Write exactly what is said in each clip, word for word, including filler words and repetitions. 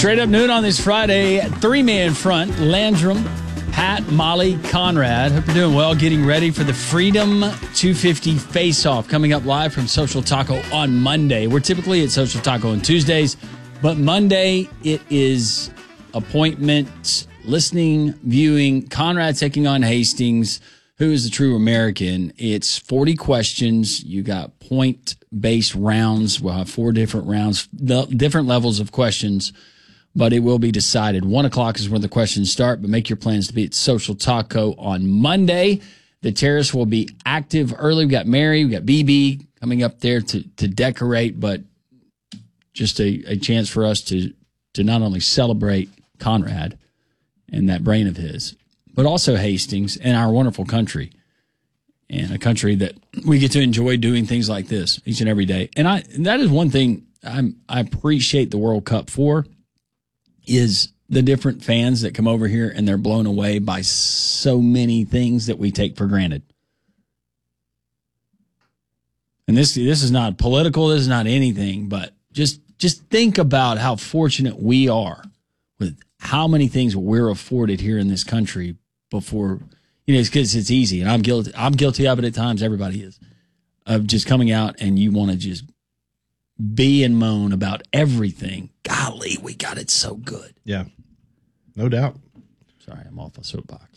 Straight up noon on this Friday, three-man front, Landrum, Pat, Molly, Conrad. Hope you're doing well, getting ready for the Freedom two fifty Face-Off coming up live from Social Taco on Monday. We're typically at Social Taco on Tuesdays, but Monday it is appointment, listening, viewing, Conrad taking on Hastings. Who is the true American? It's forty questions. You got point-based rounds. We'll have four different rounds, the different levels of questions, but it will be decided. One o'clock is when the questions start, but make your plans to be at Social Taco on Monday. The terrace will be active early. We got Mary, we got B B coming up there to, to decorate, but just a, a chance for us to, to not only celebrate Conrad and that brain of his, but also Hastings and our wonderful country, and a country that we get to enjoy doing things like this each and every day. And I that is one thing I'm, I appreciate the World Cup for, is the different fans that come over here and they're blown away by so many things that we take for granted. And this this is not political, this is not anything, but just just think about how fortunate we are with how many things we're afforded here in this country. Before, you know, it's because it's easy, and I'm guilty. I'm guilty of it at times. Everybody is, of just coming out and you want to just be and moan about everything. Golly, we got it so good. Yeah, no doubt. Sorry, I'm off the soapbox.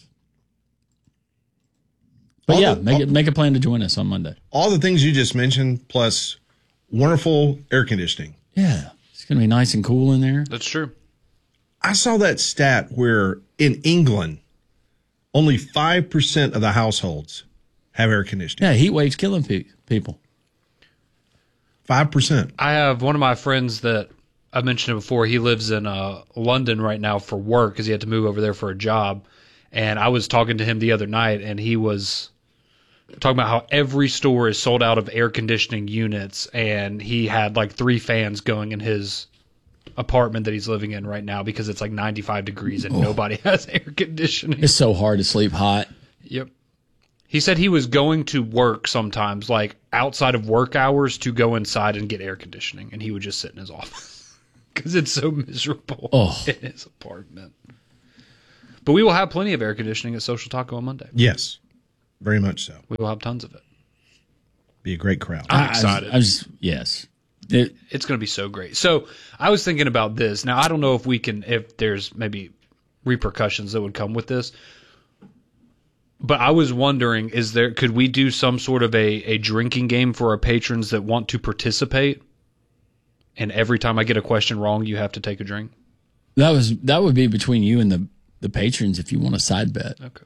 But all yeah, the, make all, it make a plan to join us on Monday. All the things you just mentioned, plus wonderful air conditioning. Yeah, it's going to be nice and cool in there. That's true. I saw that stat where in England, only five percent of the households have air conditioning. Yeah, heat waves killing pe- people. five percent. I have one of my friends that I mentioned it before. He lives in uh, London right now for work because he had to move over there for a job. And I was talking to him the other night, and he was talking about how every store is sold out of air conditioning units. And he had like three fans going in his apartment that he's living in right now because it's like ninety-five degrees and oh. nobody has air conditioning. It's so hard to sleep hot. Yep. He said he was going to work sometimes, like outside of work hours, to go inside and get air conditioning, and he would just sit in his office because it's so miserable oh. in his apartment. But we will have plenty of air conditioning at Social Taco on Monday. Yes, very much so. We will have tons of it. Be a great crowd. I'm excited. I was, I was yes. It, it's going to be so great. So I was thinking about this. Now, I don't know if we can, if there's maybe repercussions that would come with this, but I was wondering, is there, could we do some sort of a, a drinking game for our patrons that want to participate? And every time I get a question wrong, you have to take a drink? That was, that would be between you and the, the patrons if you want a side bet. Okay.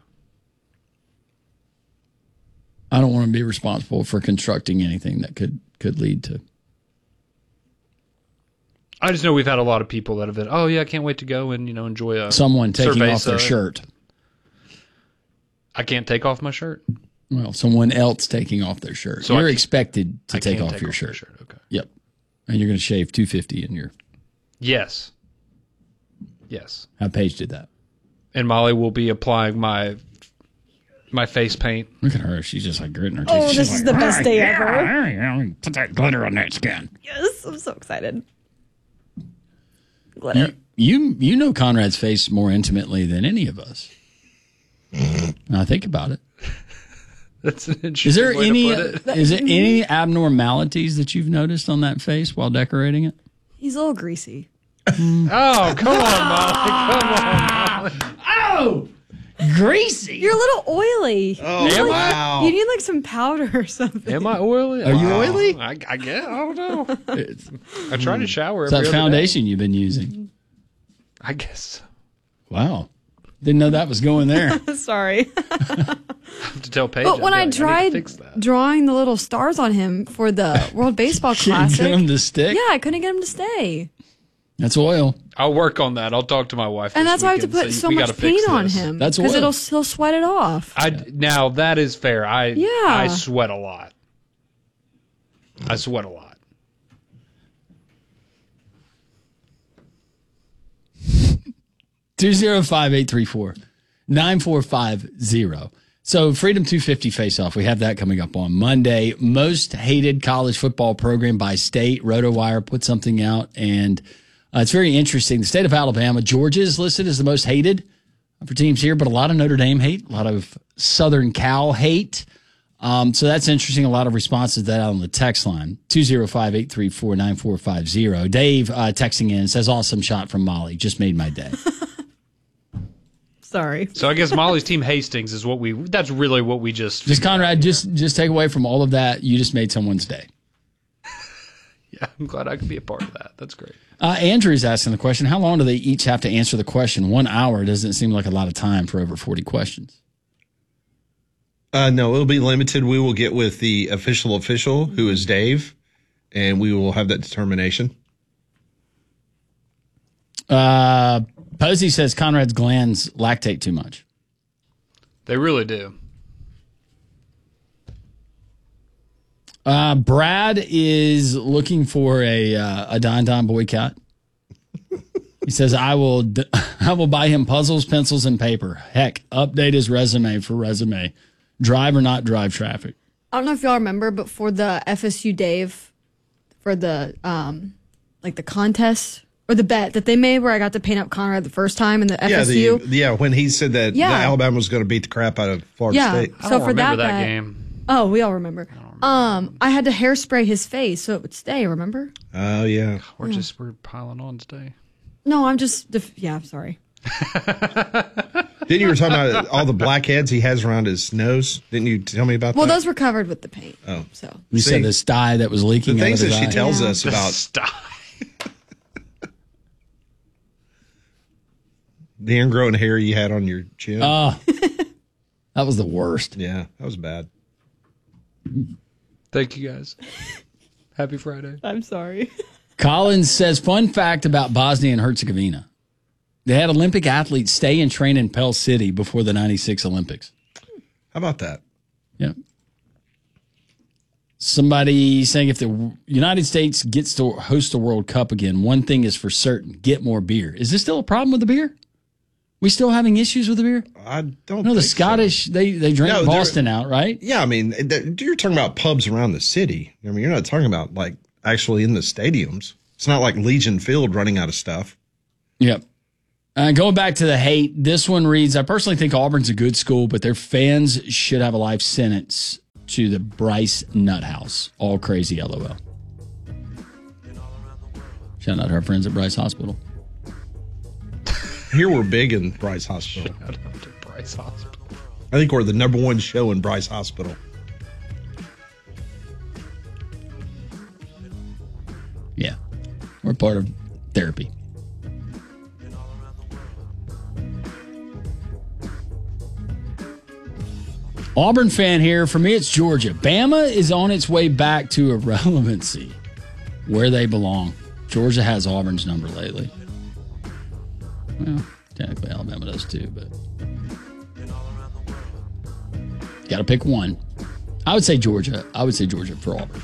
I don't want to be responsible for constructing anything that could, could lead to. I just know we've had a lot of people that have been, oh yeah, I can't wait to go and, you know, enjoy a someone taking cerveza. off their shirt. I can't take off my shirt. Well, someone else taking off their shirt. So you're expected to I take off take your off shirt. shirt. Okay. Yep. And you're going to shave two fifty in your. Yes. Yes. How Paige did that. And Molly will be applying my my face paint. Look at her. She's just like gritting her teeth. Oh, She's this like, is the best day yeah, ever. Yeah, put that glitter on that skin. Yes, I'm so excited. Glitter. You, you, you know Conrad's face more intimately than any of us. Now think about it. That's an interesting Is there way any? to put it. Is there any abnormalities that you've noticed on that face while decorating it? He's a little greasy. Oh, come on, Molly. Come on, Molly. Oh, greasy. You're a little oily. Oh, You need, wow. like, you need like some powder or something. Am I oily? Are you oily? I, I guess. I don't know. I try to shower It's every that other foundation you've been using. day. I guess. Wow. Didn't know that was going there. Sorry. I have to tell Paige. But when I'd I be like, need to tried fix that. drawing the little stars on him for the World Baseball Couldn't Classic, get him to stick. yeah, I couldn't get him to stay. That's oil. I'll work on that. I'll talk to my wife. And this that's why I have to weekend, put so so we much gotta fix paint on this. him. That's because oil. it'll he'll sweat it off. I now that is fair. I Yeah. I sweat a lot. I sweat a lot. two oh five, eight three four, nine four five zero. So Freedom two fifty Face-Off, we have that coming up on Monday. Most hated college football program by state. RotoWire put something out, and Uh, it's very interesting. The state of Alabama, Georgia is listed as the most hated for teams here, but a lot of Notre Dame hate, a lot of Southern Cal hate. Um, so that's interesting. A lot of responses to that on the text line, two oh five, eight three four, nine four five zero. Dave uh, texting in says, awesome shot from Molly. Just made my day. Sorry. So I guess Molly's team Hastings is what we, that's really what we just. Just Conrad, just just take away from all of that. You just made someone's day. Yeah, I'm glad I could be a part of that. That's great. Uh, Andrew's asking the question, how long do they each have to answer the question? One hour doesn't seem like a lot of time for over forty questions. Uh, no, it'll be limited. We will get with the official official, who is Dave, and we will have that determination. Uh, Posey says Conrad's glands lactate too much. They really do. Uh, Brad is looking for a uh, a Don Don boycott. He says, I will d- I will buy him puzzles, pencils, and paper. Heck, update his resume for resume. Drive or not drive traffic. I don't know if y'all remember, but for the F S U Dave, for the um, like the contest or the bet that they made where I got to paint up Conrad the first time in the Yeah, F S U. the, yeah, when he said that, Yeah. that Alabama was going to beat the crap out of Florida Yeah. State. I So don't for remember that that, bet- game. Oh, we all remember. Um, I had to hairspray his face so it would stay. Remember? Oh, yeah. We're just, we're piling on today. No, I'm just. Def- yeah, I'm sorry. Didn't you were talking about all the blackheads he has around his nose? Didn't you tell me about Well, that? those were covered with the paint. Oh. So You See, said this dye that was the leaking out things of that his she eye. tells Yeah. us about Stop. the ingrown hair you had on your chin. Oh, that was the worst. yeah, that was bad. Thank you guys. Happy Friday. I'm sorry. Collins says, fun fact about Bosnia and Herzegovina. They had Olympic athletes stay and train in Pell City before the ninety-six Olympics. How about that? Yeah. Somebody saying if the United States gets to host the World Cup again, one thing is for certain, get more beer. Is this still a problem with the beer? We still having issues with the beer? I don't No, the think so. Scottish, they, they drank No, they're- Boston out, right? Yeah, I mean, th- you're talking about pubs around the city. I mean, you're not talking about, like, actually in the stadiums. It's not like Legion Field running out of stuff. Yep. Uh, going back to the hate, this one reads, I personally think Auburn's a good school, but their fans should have a life sentence to the Bryce Nut House. All crazy, LOL. Shout out to our friends at Bryce Hospital. Here we're big in Bryce Hospital. Shout out to Bryce Hospital. I think we're the number one show in Bryce Hospital. Yeah. We're part of therapy. Auburn fan here. For me, it's Georgia. Bama is on its way back to irrelevancy, where they belong. Georgia has Auburn's number lately. Well, technically Alabama does too, but got to pick one. I would say Georgia. I would say Georgia for Auburn.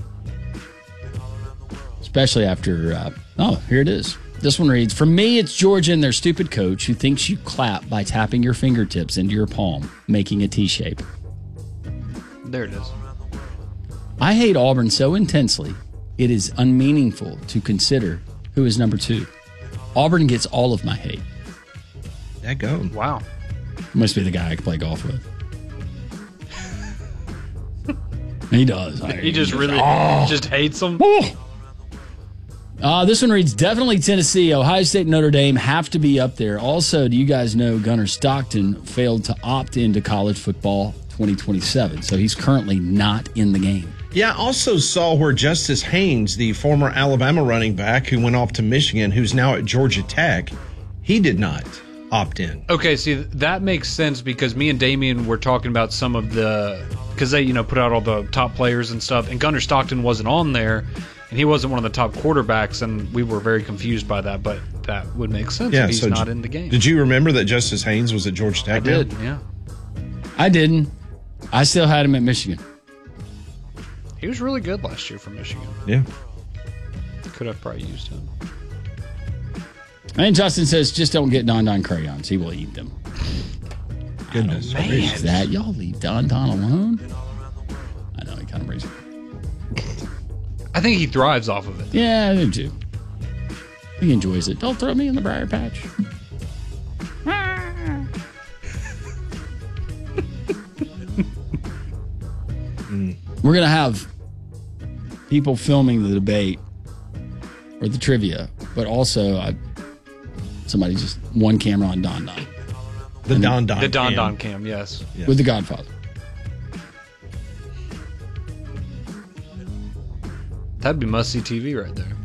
Especially after, uh, oh, here it is. This one reads, for me, it's Georgia and their stupid coach who thinks you clap by tapping your fingertips into your palm, making a T shape. There it is. I hate Auburn so intensely, it is unmeaningful to consider who is number two. Auburn gets all of my hate. That go. Wow. Must be the guy I can play golf with. He does. He just really just hates them. Uh, this one reads, definitely Tennessee. Ohio State and Notre Dame have to be up there. Also, do you guys know Gunnar Stockton failed to opt into college football twenty twenty-seven? So he's currently not in the game. Yeah, I also saw where Justice Haynes, the former Alabama running back who went off to Michigan, who's now at Georgia Tech, he did not opt in. Okay, see, that makes sense because me and Damien were talking about some of the, because they, you know, put out all the top players and stuff, and Gunnar Stockton wasn't on there, and he wasn't one of the top quarterbacks, and we were very confused by that, but that would make sense Yeah, if he's so not j- in the game. Did you remember that Justice Haynes was at Georgia Tech? I did, now? yeah. I didn't. I still had him at Michigan. He was really good last year for Michigan. Yeah. Could have probably used him. And Justin says, just don't get Don Don crayons. He will eat them. Goodness. Man. Is that y'all leave Don Don alone? I know, he kind of brings it. I think he thrives off of it. Yeah, I do too. He enjoys it. Don't throw me in the briar patch. We're going to have people filming the debate or the trivia, but also I, somebody just one camera on Don Don. The and Don Don The Don cam. Don cam, yes. Yes. With the Godfather. That'd be must-see T V right there.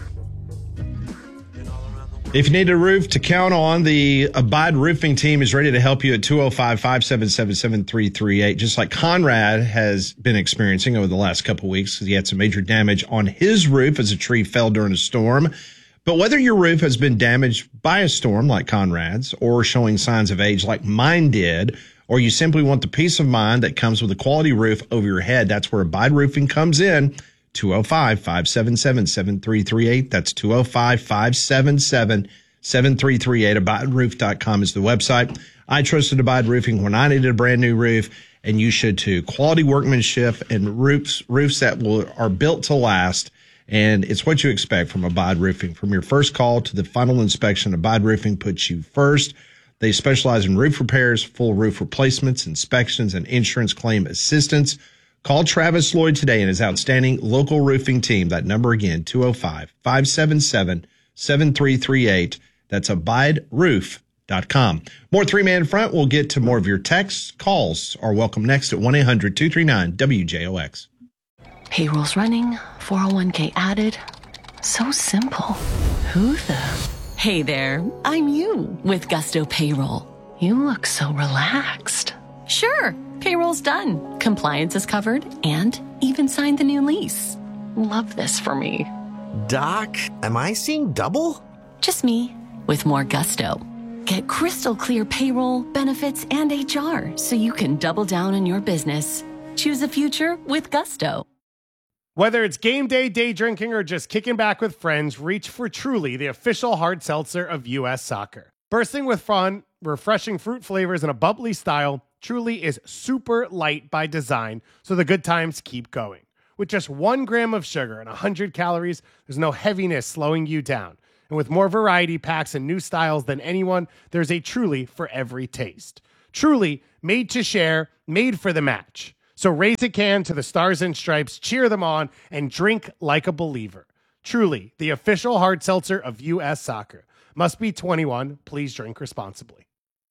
If you need a roof to count on, the Abide Roofing team is ready to help you at two oh five, five seven seven, seven three three eight, just like Conrad has been experiencing over the last couple of weeks because he had some major damage on his roof as a tree fell during a storm. But whether your roof has been damaged by a storm like Conrad's or showing signs of age like mine did, or you simply want the peace of mind that comes with a quality roof over your head, that's where Abide Roofing comes in. two oh five, five seven seven, seven three three eight. That's two oh five, five seven seven, seven three three eight. abide roof dot com is the website. I trusted Abide Roofing when I needed a brand new roof, and you should too. Quality workmanship and roofs roofs that will are built to last, and it's what you expect from Abide Roofing. From your first call to the final inspection, Abide Roofing puts you first. They specialize in roof repairs, full roof replacements, inspections, and insurance claim assistance. Call Travis Lloyd today and his outstanding local roofing team. That number again, two oh five, five seven seven, seven three three eight. That's abide roof dot com. More three-man front. We'll get to more of your texts. Calls are welcome next at one eight hundred, two three nine, W J O X. Payroll's running, four oh one k added. So simple. Who the? Hey there, I'm you with Gusto Payroll. You look so relaxed. Sure, payroll's done. Compliance is covered and even signed the new lease. Love this for me. Doc, am I seeing double? Just me with more gusto. Get crystal clear payroll, benefits, and H R so you can double down on your business. Choose a future with Gusto. Whether it's game day, day drinking, or just kicking back with friends, reach for Truly, the official hard seltzer of U S Soccer. Bursting with fun, refreshing fruit flavors, and a bubbly style, Truly is super light by design, so the good times keep going. With just one gram of sugar and one hundred calories, there's no heaviness slowing you down. And with more variety packs and new styles than anyone, there's a Truly for every taste. Truly, made to share, made for the match. So raise a can to the Stars and Stripes, cheer them on, and drink like a believer. Truly, the official hard seltzer of U S Soccer. Must be twenty-one. Please drink responsibly.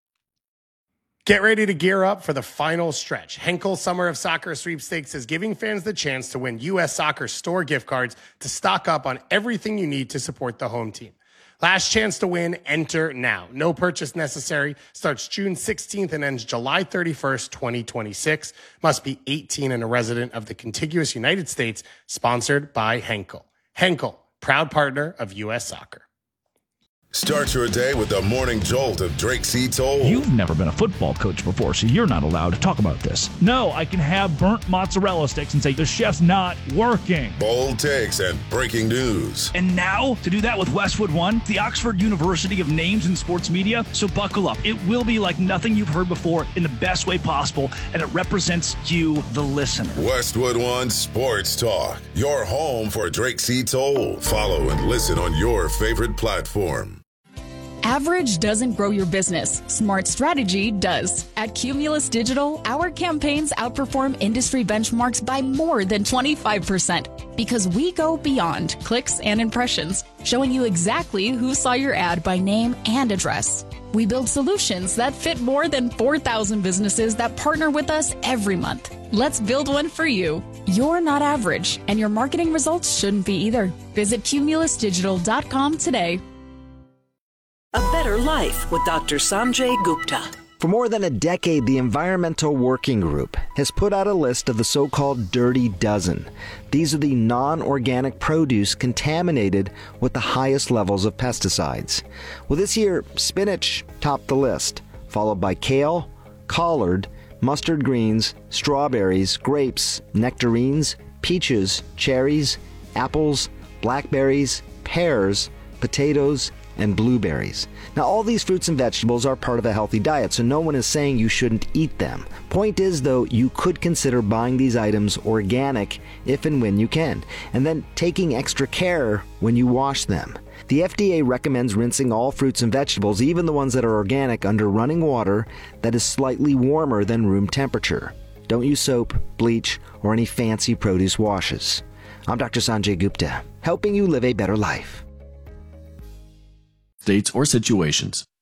Get ready to gear up for the final stretch. Henkel Summer of Soccer Sweepstakes is giving fans the chance to win U S Soccer store gift cards to stock up on everything you need to support the home team. Last chance to win, enter now. No purchase necessary. Starts June sixteenth and ends July thirty-first, twenty twenty-six. Must be eighteen and a resident of the contiguous United States. Sponsored by Henkel. Henkel, proud partner of U S Soccer. Start your day with the morning jolt of Drake C. Toll. You've never been a football coach before, so you're not allowed to talk about this. No, I can have burnt mozzarella sticks and say the chef's not working. Bold takes and breaking news. And now, to do that with Westwood One, the Oxford University of Names in Sports Media. So buckle up. It will be like nothing you've heard before in the best way possible, and it represents you, the listener. Westwood One Sports Talk. Your home for Drake C. Toll. Follow and listen on your favorite platform. Average doesn't grow your business. Smart strategy does. At Cumulus Digital, our campaigns outperform industry benchmarks by more than twenty-five percent because we go beyond clicks and impressions, showing you exactly who saw your ad by name and address. We build solutions that fit more than four thousand businesses that partner with us every month. Let's build one for you. You're not average, and your marketing results shouldn't be either. Visit cumulus digital dot com today. A Better Life with Doctor Sanjay Gupta. For more than a decade, the Environmental Working Group has put out a list of the so-called Dirty Dozen. These are the non-organic produce contaminated with the highest levels of pesticides. Well, this year, spinach topped the list, followed by kale, collard, mustard greens, strawberries, grapes, nectarines, peaches, cherries, apples, blackberries, pears, potatoes, and blueberries. Now, all these fruits and vegetables are part of a healthy diet, so no one is saying you shouldn't eat them. Point is, though, you could consider buying these items organic if and when you can, and then taking extra care when you wash them. The F D A recommends rinsing all fruits and vegetables, even the ones that are organic, under running water that is slightly warmer than room temperature. Don't use soap, bleach, or any fancy produce washes. I'm Doctor Sanjay Gupta, helping you live a better life. States or situations.